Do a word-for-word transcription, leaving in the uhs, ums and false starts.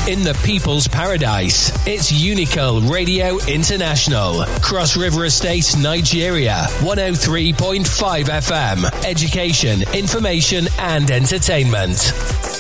in the people's paradise. It's Unical Radio International. Cross River Estate, Nigeria. one oh three point five F M. Education, information and entertainment.